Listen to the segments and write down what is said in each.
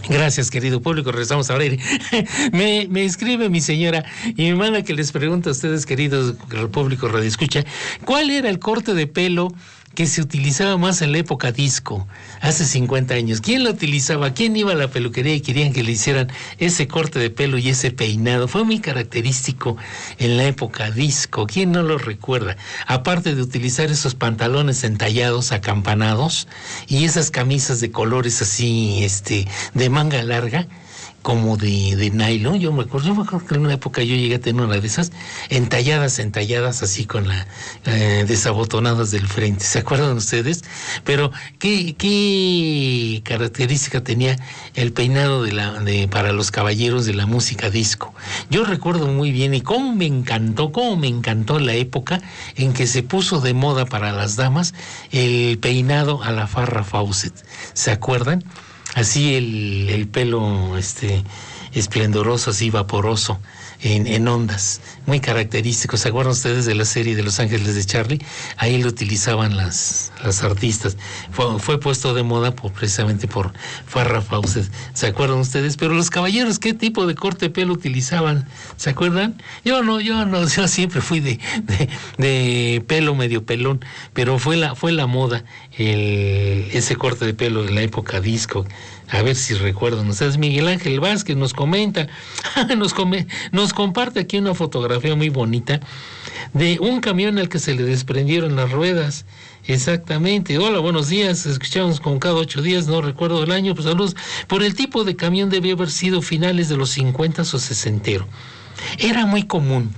Gracias, querido público. Regresamos ahora. Me escribe mi señora y me manda que les pregunte a ustedes, queridos público radioescucha, ¿cuál era el corte de pelo que se utilizaba más en la época disco, hace 50 años? ¿Quién lo utilizaba? ¿Quién iba a la peluquería y querían que le hicieran ese corte de pelo y ese peinado? Fue muy característico en la época disco. ¿Quién no lo recuerda? Aparte de utilizar esos pantalones entallados, acampanados, y esas camisas de colores así, de manga larga, como de nylon. Yo me acuerdo que en una época yo llegué a tener una de esas entalladas así con la desabotonadas del frente. ¿Se acuerdan ustedes? Pero qué característica tenía el peinado para los caballeros de la música disco. Yo recuerdo muy bien, y cómo me encantó la época en que se puso de moda para las damas el peinado a la Farrah Fawcett. ¿Se acuerdan? Así el pelo esplendoroso, así vaporoso, en ondas, muy característico. ¿Se acuerdan ustedes de la serie de Los Ángeles de Charlie? Ahí lo utilizaban las artistas. Fue puesto de moda precisamente por Farrah Fawcett. ¿Se acuerdan ustedes? Pero los caballeros, ¿qué tipo de corte de pelo utilizaban? ¿Se acuerdan? Yo siempre fui de pelo medio pelón, pero fue la moda ese corte de pelo de la época disco. A ver si recuerdan ustedes. Miguel Ángel Vázquez nos comenta, nos comparte aquí una fotografía muy bonita de un camión al que se le desprendieron las ruedas. Exactamente. Hola, buenos días. Escuchamos con cada 8 días, no recuerdo el año, pues saludos. Por el tipo de camión debió haber sido finales de los 50 o 60. Era muy común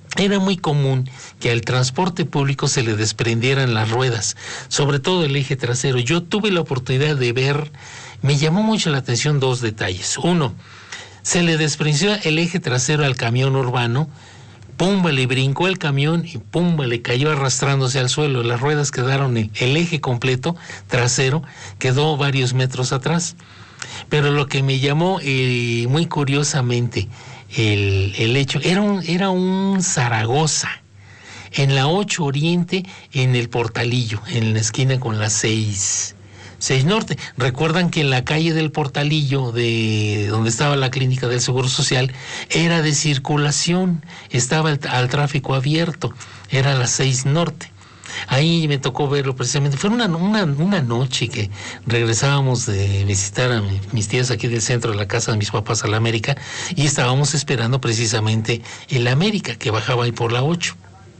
que al transporte público se le desprendieran las ruedas, sobre todo el eje trasero. Yo tuve la oportunidad de ver, me llamó mucho la atención 2 detalles. Uno, se le desprendió el eje trasero al camión urbano, pumba, le brincó el camión y pumba, le cayó arrastrándose al suelo. Las ruedas quedaron, el eje completo trasero quedó varios metros atrás. Pero lo que me llamó muy curiosamente el hecho, era un Zaragoza, en la 8 Oriente, en el Portalillo, en la esquina con la 6 Norte. Recuerdan que en la calle del Portalillo, de donde estaba la clínica del Seguro Social, era de circulación, estaba al tráfico abierto, era la 6 Norte. Ahí me tocó verlo precisamente. Fue una noche que regresábamos de visitar a mis tías aquí del centro de la casa de mis papás a la América, y estábamos esperando precisamente el América, que bajaba ahí por la 8.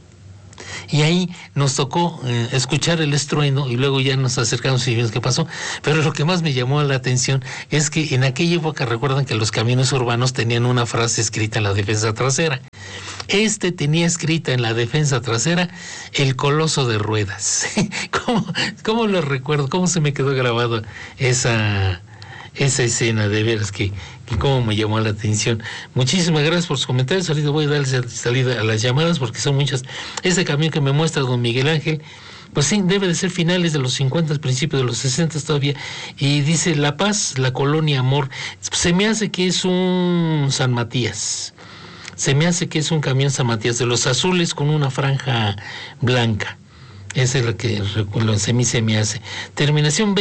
Y ahí nos tocó escuchar el estruendo, y luego ya nos acercamos y vimos qué pasó. Pero lo que más me llamó la atención es que en aquella época, recuerdan que los camiones urbanos tenían una frase escrita en la defensa trasera. Tenía escrita en la defensa trasera: el coloso de ruedas. ¿Cómo lo recuerdo? ¿Cómo se me quedó grabado esa escena? De veras que cómo me llamó la atención. Muchísimas gracias por sus comentarios. Ahorita voy a darle salida a las llamadas porque son muchas. Ese camión que me muestra don Miguel Ángel, pues sí, debe de ser finales de los 50, principios de los 60 todavía. Y dice La Paz, la colonia Amor. Se me hace que es un San Matías. Se me hace que es un camión San Matías, de los azules con una franja blanca. Esa es la que a mí se me hace. Terminación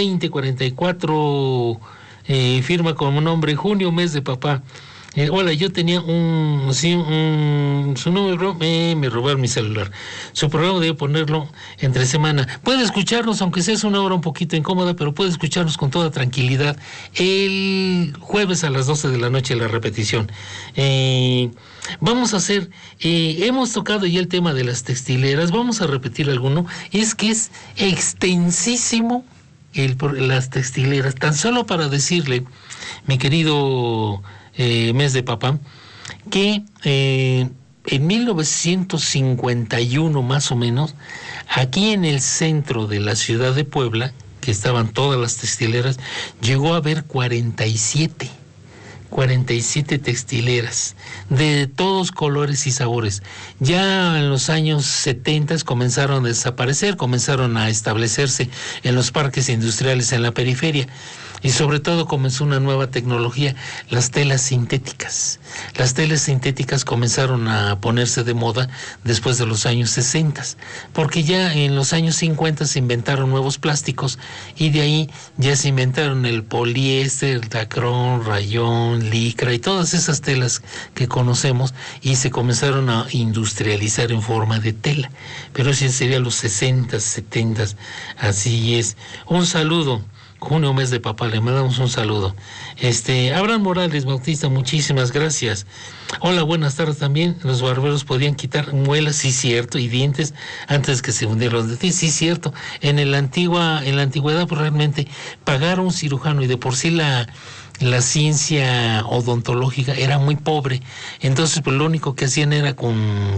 2044, firma como nombre Junio, mes de papá. Hola, yo tenía su número, me robaron mi celular. Su programa debe ponerlo entre semana. Puede escucharnos, aunque sea una hora un poquito incómoda, pero puede escucharnos con toda tranquilidad el jueves a las 12 de la noche, la repetición. Vamos a hacer, hemos tocado ya el tema de las textileras, vamos a repetir alguno. Es que es extensísimo las textileras. Tan solo para decirle, mi querido mes de papá, que en 1951 más o menos, aquí en el centro de la ciudad de Puebla, que estaban todas las textileras, llegó a haber 47 textileras de todos colores y sabores. Ya en los años 70 comenzaron a desaparecer, comenzaron a establecerse en los parques industriales en la periferia. Y sobre todo comenzó una nueva tecnología, las telas sintéticas. Las telas sintéticas comenzaron a ponerse de moda después de los años 60, porque ya en los años 50 se inventaron nuevos plásticos y de ahí ya se inventaron el poliéster, tacrón, rayón, licra y todas esas telas que conocemos y se comenzaron a industrializar en forma de tela. Pero eso sería los 60, 70, así es. Un saludo. Junio, mes de papá, le mandamos un saludo. Abraham Morales Bautista, muchísimas gracias. Hola, buenas tardes también. Los barberos podían quitar muelas, sí cierto, y dientes antes que se hundieran los dientes, sí cierto. En la antigüedad, pues realmente pagar a un cirujano y de por sí la ciencia odontológica era muy pobre, entonces pues lo único que hacían era con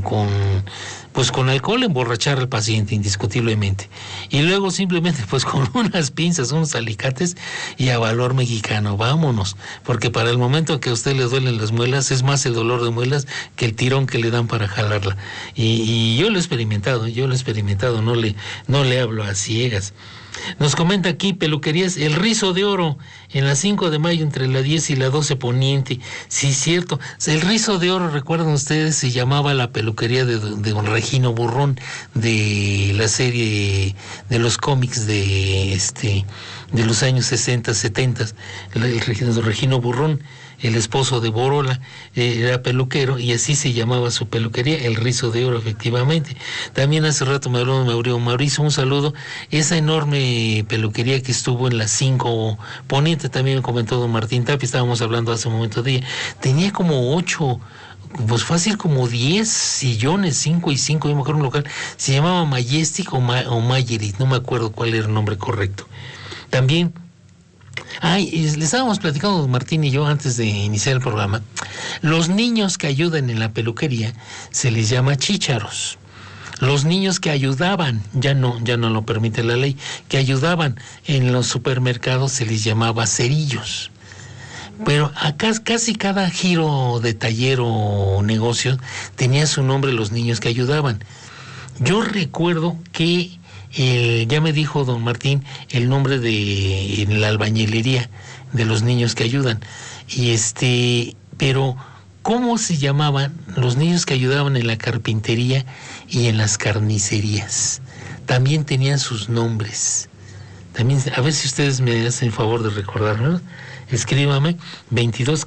alcohol emborrachar al paciente indiscutiblemente y luego simplemente pues con unas pinzas, unos alicates y a valor mexicano, vámonos, porque para el momento que a usted le duelen las muelas es más el dolor de muelas que el tirón que le dan para jalarla y yo lo he experimentado, no le hablo a ciegas. Nos comenta aquí, peluquerías, el Rizo de Oro, en la 5 de mayo entre la 10 y la 12 Poniente. Sí, cierto. El Rizo de Oro, recuerdan ustedes, se llamaba la peluquería de don Regino Burrón, de la serie de los cómics de los años 60, 70. El Regino Burrón, el esposo de Borola, era peluquero y así se llamaba su peluquería, el Rizo de Oro, efectivamente. También hace rato me habló Mauricio, un saludo. Esa enorme peluquería que estuvo en la 5 Poniente, también me comentó don Martín Tapia, estábamos hablando hace un momento de ella, tenía como 8, pues fácil como 10 sillones, 5 y 5, yo me acuerdo un local, se llamaba Majestic o Mayerit, no me acuerdo cuál era el nombre correcto. También le estábamos platicando don Martín y yo antes de iniciar el programa. Los niños que ayudan en la peluquería se les llama chícharos. Los niños que ayudaban, ya no lo permite la ley, que ayudaban en los supermercados se les llamaba cerillos. Pero acá casi cada giro de taller o negocio tenía su nombre los niños que ayudaban. Yo recuerdo que ya me dijo don Martín el nombre de la albañilería de los niños que ayudan. Pero ¿cómo se llamaban los niños que ayudaban en la carpintería y en las carnicerías? También tenían sus nombres. También, a ver si ustedes me hacen favor de recordarlo. Escríbame 22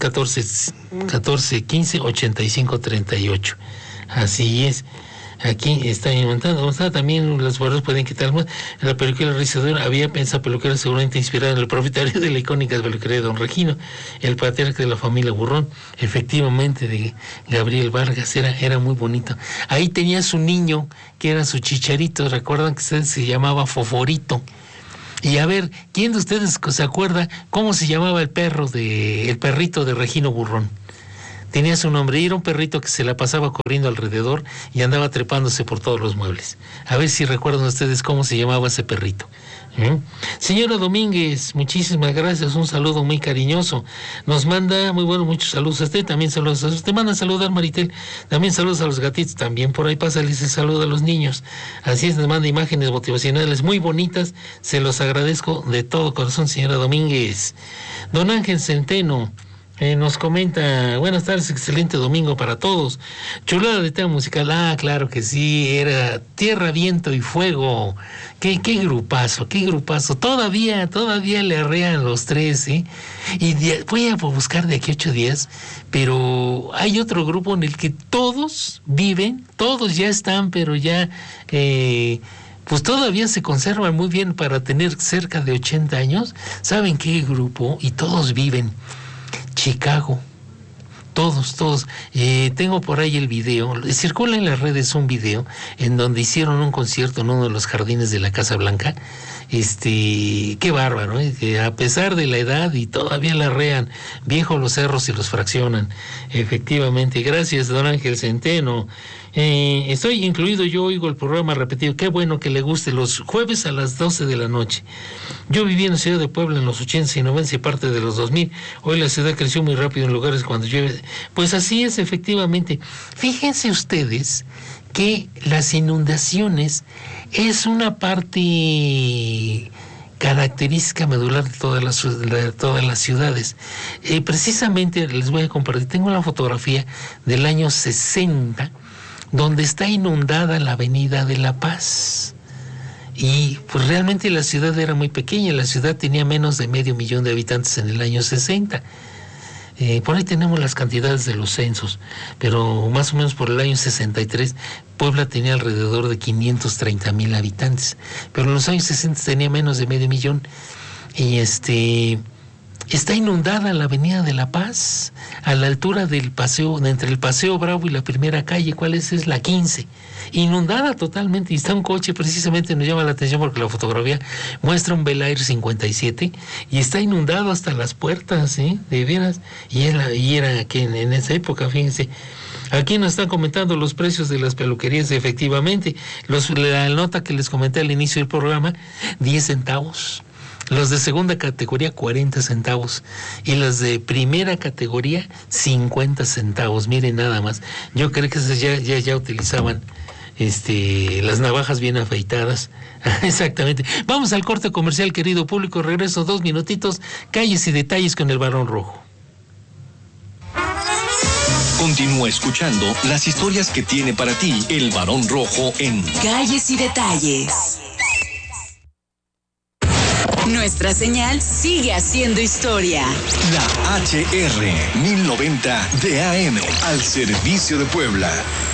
14 15 85 38. Así es. Aquí está inventando, también los barros pueden quitar más. En la peluquería Rizo de Oro había pensado peluquera seguramente inspirada en el propietario de la icónica peluquería de don Regino, el patriarca de la familia Burrón, efectivamente, de Gabriel Vargas, era muy bonito. Ahí tenía su niño, que era su chicharito, recuerdan que se llamaba Foforito. Y a ver, ¿quién de ustedes se acuerda cómo se llamaba el perrito de Regino Burrón? Tenía su nombre y era un perrito que se la pasaba corriendo alrededor y andaba trepándose por todos los muebles. A ver si recuerdan ustedes cómo se llamaba ese perrito. Señora Domínguez, muchísimas gracias, un saludo muy cariñoso. Nos manda muchos saludos a usted, también saludos a usted. Te manda a saludar, Maritel, también saludos a los gatitos, también por ahí pásale ese saludo a los niños. Así es, nos manda imágenes motivacionales muy bonitas, se los agradezco de todo corazón, señora Domínguez. Don Ángel Centeno nos comenta, buenas tardes, excelente domingo para todos. Chulada de tema musical, claro que sí, era Tierra, Viento y Fuego. Qué grupazo. Todavía le arrean los tres, ¿eh? Y voy a buscar de aquí 8 días, pero hay otro grupo en el que todos viven, todos ya están, pero ya pues todavía se conservan muy bien para tener cerca de 80 años. ¿Saben qué grupo? Y todos viven. Chicago, todos. Tengo por ahí el video, circula en las redes un video en donde hicieron un concierto en uno de los jardines de la Casa Blanca. Qué bárbaro, a pesar de la edad y todavía la arrean, viejos los cerros y los fraccionan. Efectivamente, gracias don Ángel Centeno. Estoy incluido, yo oigo el programa repetido, qué bueno que le guste, los jueves a las 12 de la noche. Yo viví en la ciudad de Puebla en los 80 y 90 y parte de los 2000, hoy la ciudad creció muy rápido en lugares cuando llueve. Pues así es, efectivamente. Fíjense ustedes que las inundaciones es una parte característica medular de todas las ciudades. Precisamente les voy a compartir, tengo la fotografía del año 60, donde está inundada la Avenida de la Paz. Y pues realmente la ciudad era muy pequeña, la ciudad tenía menos de 500,000 de habitantes en el año 60. Por ahí tenemos las cantidades de los censos, pero más o menos por el año 63, Puebla tenía alrededor de 530,000 habitantes, pero en los años 60 tenía menos de 500,000, y está inundada la Avenida de la Paz, a la altura del paseo, entre el Paseo Bravo y la primera calle. ¿Cuál es? Es la 15. Inundada totalmente, y está un coche, precisamente nos llama la atención porque la fotografía muestra un Bel Air 57 y está inundado hasta las puertas, de veras, y era que en esa época, fíjense. Aquí nos están comentando los precios de las peluquerías, efectivamente, la nota que les comenté al inicio del programa, 10 centavos. Los de segunda categoría, 40 centavos. Y los de primera categoría, 50 centavos. Miren nada más. Yo creo que esos ya utilizaban las navajas bien afeitadas. Exactamente. Vamos al corte comercial, querido público. Regreso 2 minutitos. Calles y detalles con el Barón Rojo. Continúa escuchando las historias que tiene para ti el Barón Rojo en Calles y Detalles. Nuestra señal sigue haciendo historia. La HR 1090 de AM al servicio de Puebla.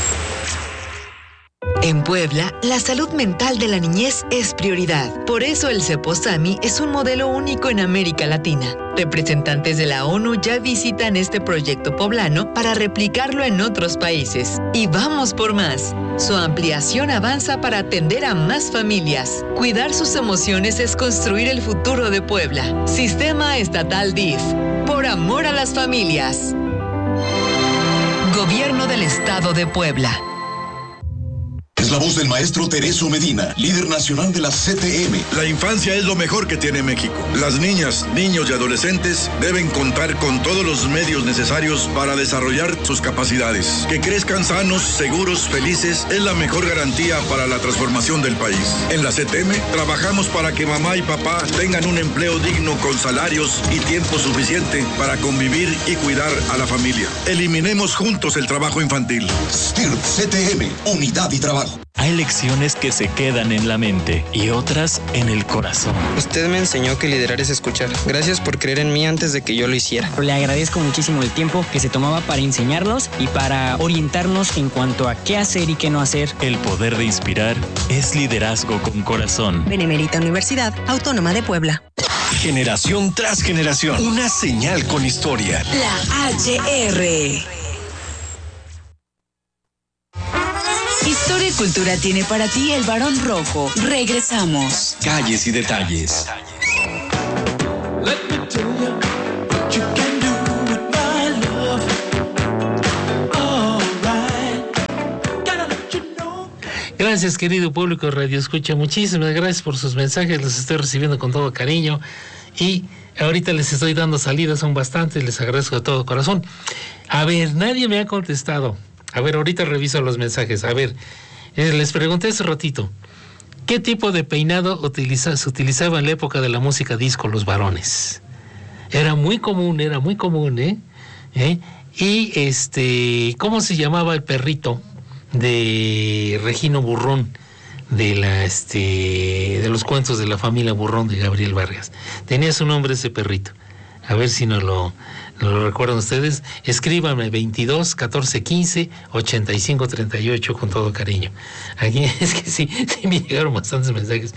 En Puebla, la salud mental de la niñez es prioridad. Por eso el CEPOSAMI es un modelo único en América Latina. Representantes de la ONU ya visitan este proyecto poblano para replicarlo en otros países. Y vamos por más. Su ampliación avanza para atender a más familias. Cuidar sus emociones es construir el futuro de Puebla. Sistema Estatal DIF. Por amor a las familias. Gobierno del Estado de Puebla. Es la voz del maestro Tereso Medina, líder nacional de la CTM. La infancia es lo mejor que tiene México. Las niñas, niños y adolescentes deben contar con todos los medios necesarios para desarrollar sus capacidades. Que crezcan sanos, seguros, felices es la mejor garantía para la transformación del país. En la CTM trabajamos para que mamá y papá tengan un empleo digno con salarios y tiempo suficiente para convivir y cuidar a la familia. Eliminemos juntos el trabajo infantil. STIRP CTM, unidad y trabajo. Hay lecciones que se quedan en la mente y otras en el corazón. Usted me enseñó que liderar es escuchar. Gracias por creer en mí antes de que yo lo hiciera. Le agradezco muchísimo el tiempo que se tomaba para enseñarnos y para orientarnos en cuanto a qué hacer y qué no hacer. El poder de inspirar es liderazgo con corazón. Benemérita Universidad Autónoma de Puebla. Generación tras generación, una señal con historia. La HR. Historia y cultura tiene para ti el Barón Rojo. Regresamos. Calles y detalles. Gracias, querido público Radio Escucha. Muchísimas gracias por sus mensajes. Los estoy recibiendo con todo cariño. Y ahorita les estoy dando salidas, son bastantes. Les agradezco de todo corazón. A ver, nadie me ha contestado. A ver, ahorita reviso los mensajes. A ver, les pregunté hace ratito, ¿qué tipo de peinado se utilizaba en la época de la música disco los varones? Era muy común, Y ¿cómo se llamaba el perrito de Regino Burrón, de los cuentos de la familia Burrón de Gabriel Vargas? Tenía su nombre ese perrito. A ver si nos lo recuerdan ustedes. Escríbanme 22 14 15 85 38 con todo cariño. Aquí es que sí me llegaron bastantes mensajes.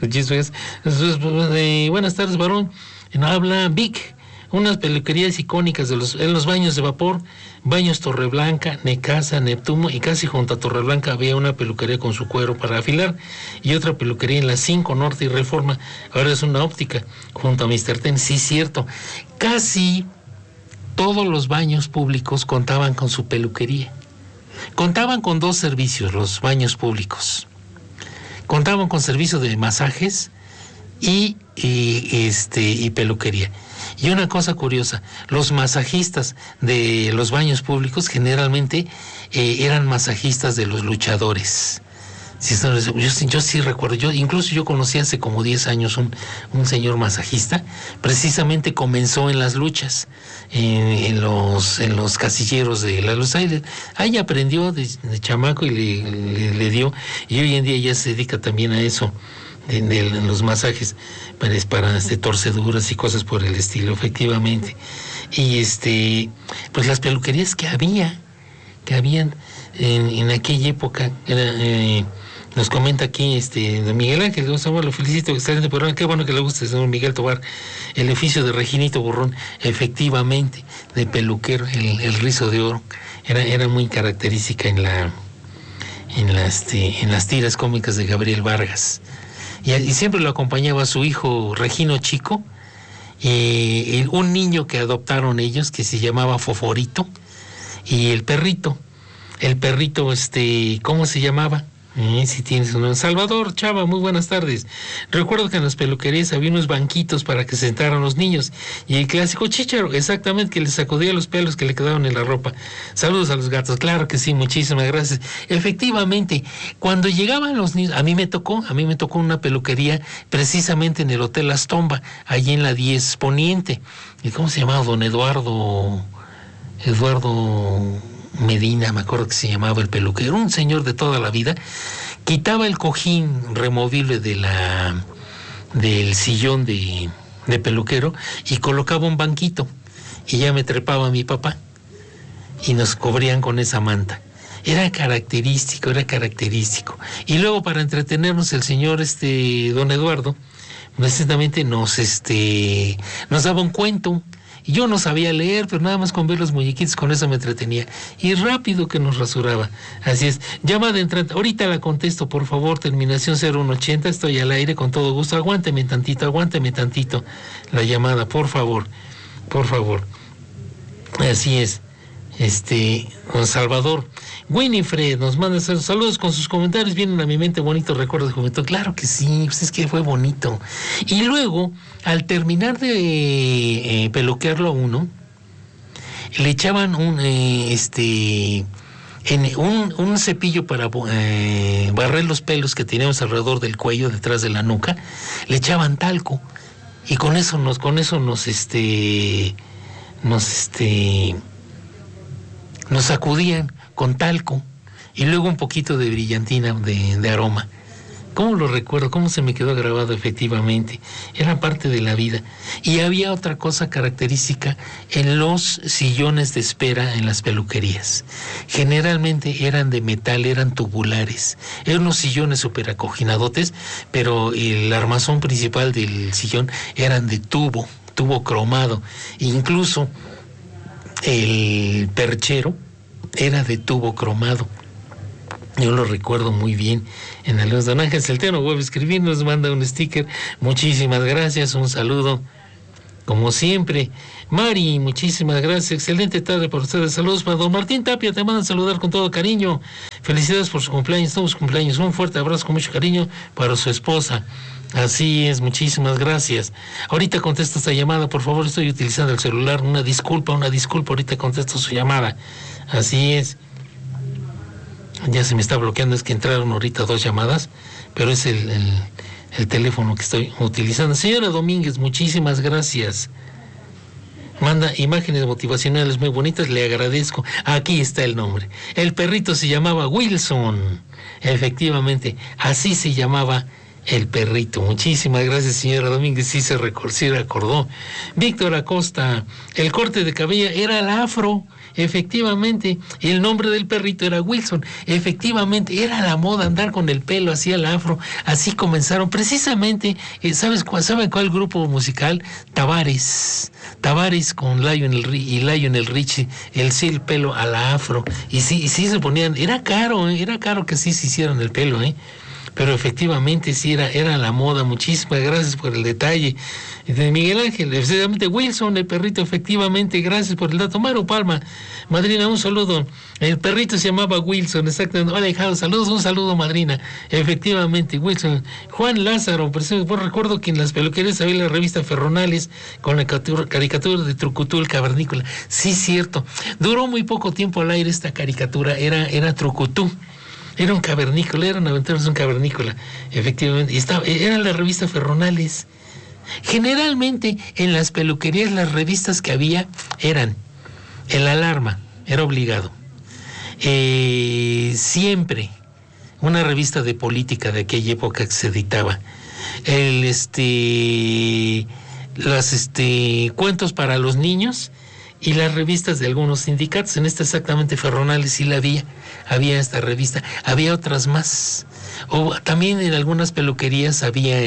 Buenas tardes, varón. Habla Vic. Unas peluquerías icónicas en los baños de vapor, baños Torreblanca, Necasa, Neptuno, y casi junto a Torreblanca había una peluquería con su cuero para afilar y otra peluquería en la 5 Norte y Reforma. Ahora es una óptica junto a Mr. Ten. Sí, cierto. Casi todos los baños públicos contaban con su peluquería. Contaban con 2 servicios los baños públicos. Contaban con servicio de masajes y peluquería. Y una cosa curiosa, los masajistas de los baños públicos generalmente eran masajistas de los luchadores. Yo sí recuerdo, incluso yo conocí hace como 10 años un señor masajista, precisamente comenzó en las luchas, en los casilleros de la Los Ángeles. Ahí aprendió de chamaco y le dio, y hoy en día ya se dedica también a eso, de los masajes para torceduras y cosas por el estilo, efectivamente. Y pues las peluquerías que habían en aquella época, nos comenta aquí don Miguel Ángel Gonzalo, lo felicito, excelente programa, qué bueno que le guste, señor Miguel Tobar, el oficio de Reginito Burrón, efectivamente, de peluquero, el rizo de oro, era muy característica en las tiras cómicas de Gabriel Vargas, y siempre lo acompañaba su hijo Regino Chico, un niño que adoptaron ellos, que se llamaba Foforito, y el perrito, ¿cómo se llamaba? Si tienes un nombre. Salvador Chava, muy buenas tardes. Recuerdo que en las peluquerías había unos banquitos para que se sentaran los niños, y el clásico chícharo, exactamente, que les sacudía los pelos que le quedaban en la ropa. Saludos a los gatos, claro que sí, muchísimas gracias. Efectivamente, cuando llegaban los niños, a mí me tocó una peluquería precisamente en el Hotel Astomba, allí en la 10 Poniente. ¿Y cómo se llamaba? Don Eduardo Medina, me acuerdo que se llamaba el peluquero, un señor de toda la vida. Quitaba el cojín removible del sillón de peluquero y colocaba un banquito, y ya me trepaba mi papá y nos cubrían con esa manta. Era característico. Y luego, para entretenernos, el señor don Eduardo precisamente nos daba un cuento. Y yo no sabía leer, pero nada más con ver los muñequitos, con eso me entretenía. Y rápido que nos rasuraba. Así es. Llamada entrante. Ahorita la contesto, por favor. Terminación 0180. Estoy al aire con todo gusto. Aguánteme tantito. La llamada, por favor. Así es. Don Salvador. Winifred nos manda saludos con sus comentarios. Vienen a mi mente bonitos recuerdos de juventud. Claro que sí, pues es que fue bonito. Y luego, al terminar de peluquearlo a uno, le echaban un cepillo para barrer los pelos que teníamos alrededor del cuello, detrás de la nuca. Le echaban talco, y con eso nos sacudían con talco, y luego un poquito de brillantina de aroma. ¿Cómo lo recuerdo? ¿Cómo se me quedó grabado? Efectivamente, era parte de la vida. Y había otra cosa característica en los sillones de espera en las peluquerías. Generalmente eran de metal, eran tubulares. Eran unos sillones súper acoginadotes, pero el armazón principal del sillón eran de tubo cromado. Incluso el perchero era de tubo cromado. Yo lo recuerdo muy bien. En el Don Ángel Celteno vuelve a escribir, nos manda un sticker. Muchísimas gracias, un saludo como siempre. Mari, muchísimas gracias, excelente tarde por ustedes. Saludos para don Martín Tapia, te mandan saludar con todo cariño. Felicidades por su cumpleaños, todos sus cumpleaños. Un fuerte abrazo con mucho cariño para su esposa. Así es, muchísimas gracias. Ahorita contesto esta llamada, por favor, estoy utilizando el celular. Una disculpa, ahorita contesto su llamada. Así es. Ya se me está bloqueando, es que entraron ahorita 2 llamadas, pero es el teléfono que estoy utilizando. Señora Domínguez, muchísimas gracias. Manda imágenes motivacionales muy bonitas, le agradezco. Aquí está el nombre. El perrito se llamaba Wilson. Efectivamente, así se llamaba el perrito. Muchísimas gracias, señora Domínguez, sí recordó. Víctor Acosta, el corte de cabello era el afro. Efectivamente, el nombre del perrito era Wilson. Efectivamente, era la moda andar con el pelo así al afro. Así comenzaron, precisamente, ¿saben cuál grupo musical? Tavares con Lionel Richie, el pelo a la afro. Y sí se ponían, era caro que sí se hicieran el pelo, pero efectivamente sí era la moda. Muchísimas gracias por el detalle. De Miguel Ángel, efectivamente Wilson, el perrito, efectivamente, gracias por el dato. Maru Palma, madrina, un saludo. El perrito se llamaba Wilson, exactamente. Hola, hijado, saludos, un saludo, madrina. Efectivamente, Wilson. Juan Lázaro, pues recuerdo que en las peluquerías había la revista Ferronales con la caricatura de Trucutú, el cavernícola. Sí, cierto. Duró muy poco tiempo al aire esta caricatura, era Trucutú. Era un cavernícola, eran aventuras de un cavernícola, efectivamente. Y era la revista Ferronales. Generalmente en las peluquerías las revistas que había eran El Alarma, era obligado. Siempre una revista de política de aquella época que se editaba. Cuentos para los niños y las revistas de algunos sindicatos. En esta exactamente Ferronales sí la había esta revista, había otras más. O también en algunas peluquerías había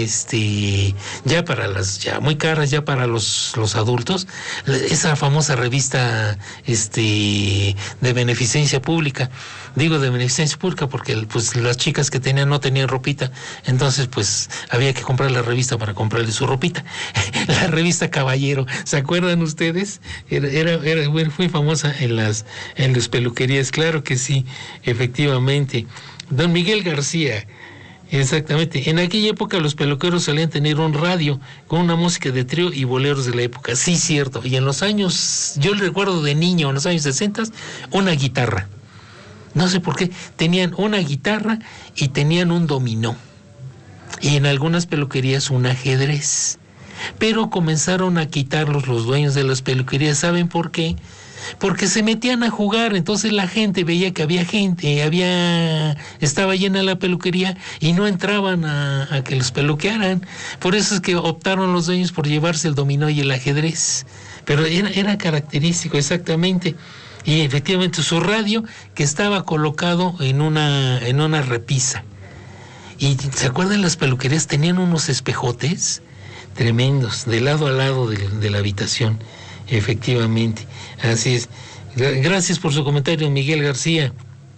ya para ya muy caras, ya para los adultos, esa famosa revista de beneficencia pública. Digo de beneficencia pública porque pues las chicas que no tenían ropita, entonces pues había que comprar la revista para comprarle su ropita. La revista Caballero, ¿se acuerdan ustedes? Fue famosa en las peluquerías, claro que sí, efectivamente. Don Miguel García, exactamente. En aquella época los peluqueros solían tener un radio con una música de trío y boleros de la época. Sí, cierto. Y en los años, yo recuerdo de niño, en los años 60, una guitarra. No sé por qué. Tenían una guitarra y tenían un dominó. Y en algunas peluquerías un ajedrez. Pero comenzaron a quitarlos los dueños de las peluquerías. ¿Saben por qué? Porque se metían a jugar, entonces la gente veía que había gente, estaba llena la peluquería y no entraban a que los peluquearan. Por eso es que optaron los dueños por llevarse el dominó y el ajedrez. Pero era característico, exactamente. Y efectivamente su radio, que estaba colocado en una repisa. Y ¿se acuerdan? Las peluquerías tenían unos espejotes tremendos, de lado a lado de la habitación. Efectivamente, así es. Gracias por su comentario, Miguel García.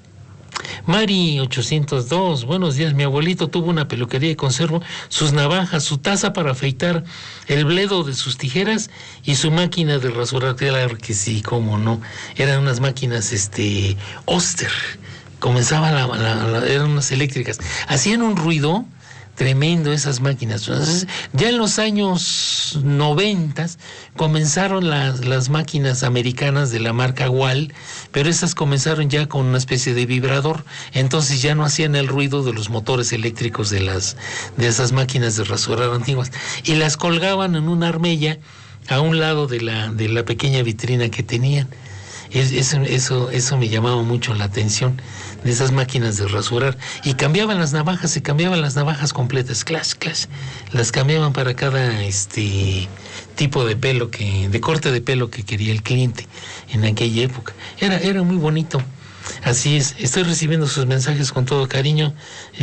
Mari 802, buenos días. Mi abuelito tuvo una peluquería y conservo sus navajas, su taza para afeitar, el bledo de sus tijeras y su máquina de rasurar. Claro que sí, cómo no. Eran unas máquinas Oster. Comenzaba eran unas eléctricas. Hacían un ruido tremendo esas máquinas. Entonces, ya en los años 90 comenzaron las máquinas americanas de la marca Wall, pero esas comenzaron ya con una especie de vibrador, entonces ya no hacían el ruido de los motores eléctricos de esas máquinas de rasurar antiguas, y las colgaban en una armella a un lado de la pequeña vitrina que tenían. Eso me llamaba mucho la atención, de esas máquinas de rasurar. Y cambiaban las navajas, se cambiaban las navajas completas, clash, las cambiaban para cada tipo de pelo de corte de pelo que quería el cliente en aquella época. Era muy bonito. Así es, estoy recibiendo sus mensajes con todo cariño.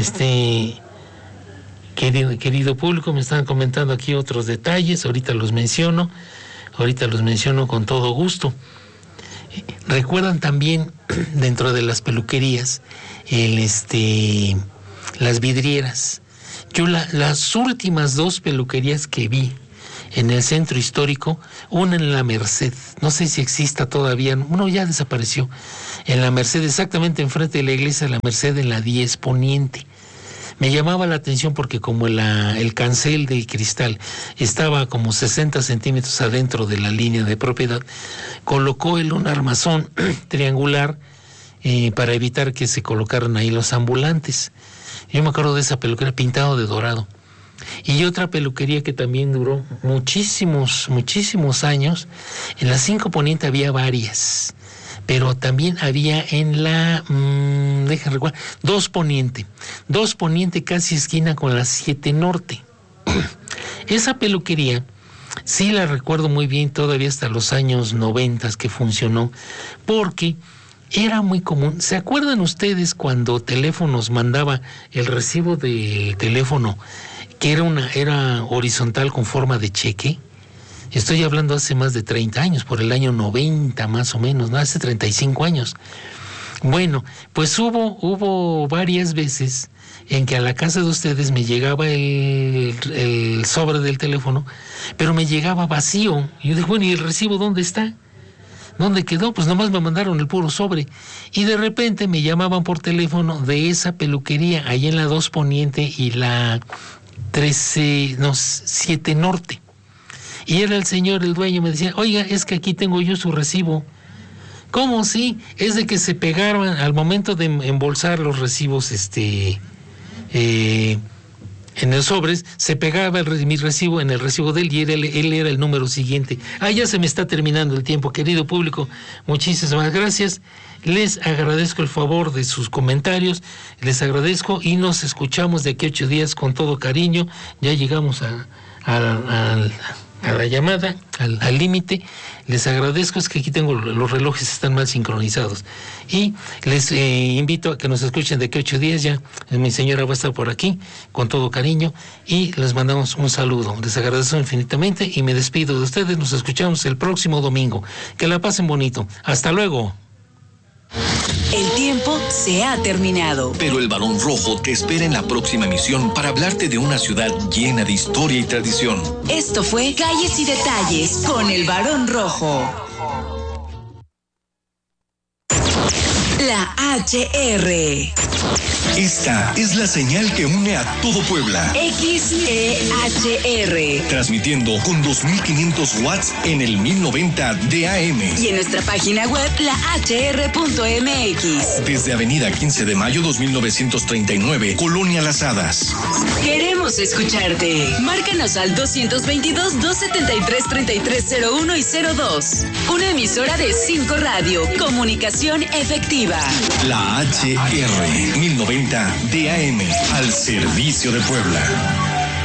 Querido público, me están comentando aquí otros detalles, ahorita los menciono con todo gusto. Recuerdan también dentro de las peluquerías las vidrieras. Yo las últimas dos peluquerías que vi en el centro histórico, una en la Merced, no sé si exista todavía, uno ya desapareció, en la Merced, exactamente enfrente de la iglesia de la Merced, en la 10 Poniente. Me llamaba la atención porque como el cancel de cristal estaba como 60 centímetros adentro de la línea de propiedad, colocó él un armazón triangular para evitar que se colocaran ahí los ambulantes. Yo me acuerdo de esa peluquería pintado de dorado. Y otra peluquería que también duró muchísimos años, en la 5 Poniente había varias, pero también había en la, 2 Poniente, casi esquina con la 7 Norte. Esa peluquería, sí la recuerdo muy bien, todavía hasta los años 90 que funcionó, porque era muy común. ¿Se acuerdan ustedes cuando Teléfonos mandaba el recibo de teléfono, que era horizontal con forma de cheque? Estoy hablando hace más de 30 años, por el año 90 más o menos, ¿no? Hace 35 años. Bueno, pues hubo varias veces en que a la casa de ustedes me llegaba el sobre del teléfono, pero me llegaba vacío. Y yo dije, bueno, ¿y el recibo dónde está? ¿Dónde quedó? Pues nomás me mandaron el puro sobre. Y de repente me llamaban por teléfono de esa peluquería, ahí en la 2 Poniente y la 7 Norte. Y era el señor, el dueño, me decía, oiga, es que aquí tengo yo su recibo. ¿Cómo? Sí, es de que se pegaban al momento de embolsar los recibos, en los sobres, se pegaba mi recibo en el recibo de él y él era el número siguiente. Ya se me está terminando el tiempo, querido público. Muchísimas gracias. Les agradezco el favor de sus comentarios, les agradezco y nos escuchamos de aquí a 8 días con todo cariño. Ya llegamos a la llamada, al límite. Les agradezco, es que aquí tengo los relojes, están mal sincronizados. Y les invito a que nos escuchen de aquí a 8 días. Ya mi señora va a estar por aquí con todo cariño y les mandamos un saludo. Les agradezco infinitamente y me despido de ustedes. Nos escuchamos el próximo domingo. Que la pasen bonito. Hasta luego. El tiempo se ha terminado. Pero el Barón Rojo te espera en la próxima emisión para hablarte de una ciudad llena de historia y tradición. Esto fue Calles y Detalles con el Barón Rojo. La HR. Esta es la señal que une a todo Puebla. XEHR. Transmitiendo con 2500 watts en el 1090 de AM. Y en nuestra página web, lahr.mx. Desde Avenida 15 de Mayo 2939, Colonia Las Hadas. Queremos escucharte. Márcanos al 222-273-3301 y 02. Una emisora de 5 Radio. Comunicación efectiva. La HR 1090 de AM al servicio de Puebla.